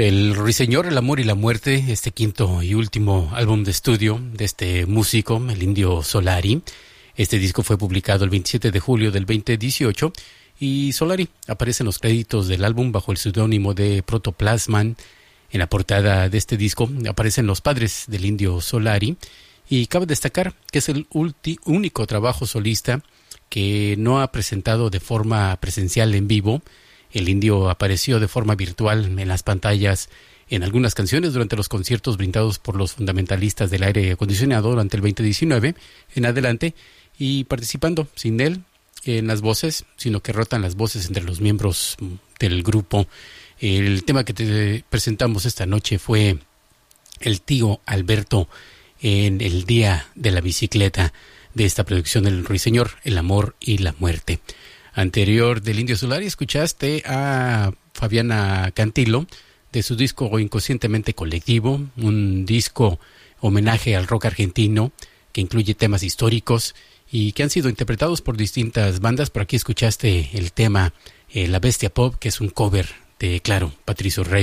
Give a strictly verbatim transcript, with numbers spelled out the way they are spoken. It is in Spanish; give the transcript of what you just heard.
El Ruiseñor, el amor y la muerte, este quinto y último álbum de estudio de este músico, el Indio Solari. Este disco fue publicado el veintisiete de julio del veinte dieciocho y Solari aparece en los créditos del álbum bajo el seudónimo de Protoplasman. En la portada de este disco aparecen los padres del Indio Solari y cabe destacar que es el ulti- único trabajo solista que no ha presentado de forma presencial en vivo. El Indio apareció de forma virtual en las pantallas en algunas canciones durante los conciertos brindados por los fundamentalistas del aire acondicionado durante el veinte diecinueve en adelante, y participando sin él en las voces, sino que rotan las voces entre los miembros del grupo. El tema que te presentamos esta noche fue El tío Alberto en El día de la bicicleta, de esta producción del Ruiseñor, el amor y la muerte. Anterior del Indio Solari escuchaste a Fabiana Cantilo de su disco Inconscientemente Colectivo, un disco homenaje al rock argentino que incluye temas históricos y que han sido interpretados por distintas bandas. Por aquí escuchaste el tema eh, La Bestia Pop, que es un cover de, claro, Patricio Rey.